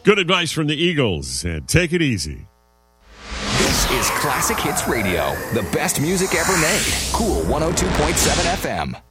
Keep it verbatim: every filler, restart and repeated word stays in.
Good advice from the Eagles, and take it easy. This is Classic Hits Radio, the best music ever made. Cool one oh two point seven F M.